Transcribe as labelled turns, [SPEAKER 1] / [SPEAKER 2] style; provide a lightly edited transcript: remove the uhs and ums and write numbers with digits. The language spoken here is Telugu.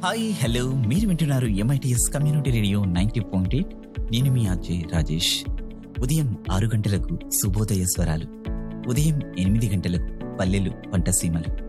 [SPEAKER 1] హాయ్ హలో, మీరు వింటున్నారు MITS కమ్యూనిటీ రేడియో 90.8. నేను మీ ఆర్జే రాజేష్. ఉదయం 6 గంటలకు శుభోదయ స్వరాలు, ఉదయం 8 గంటలకు పల్లెలు పంటసీమలు,